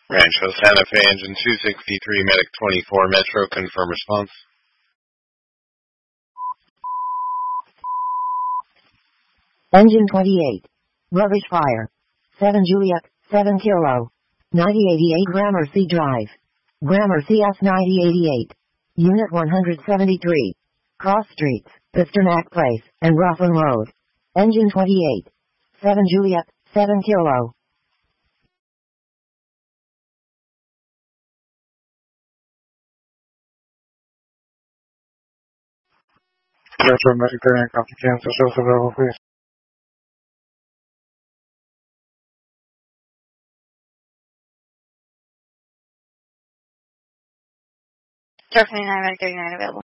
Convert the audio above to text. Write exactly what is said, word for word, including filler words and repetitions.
Rancho Santa Fe, engine two sixty-three, medic twenty-four, Metro, confirm response. Engine twenty-eight. Rubbish fire. seven Juliet, seven Kilo. ninety eighty-eight Gramercy Drive. Gramercy S ninety eighty-eight. Unit one seventy-three. Cross Streets, Pasternak Place, and Ruffin Road. Engine twenty-eight. seven Juliet, seven Kilo. Metro Medic thirty-nine, copy cancel. Show us available, please. Metro twenty-nine, Medic thirty-nine available.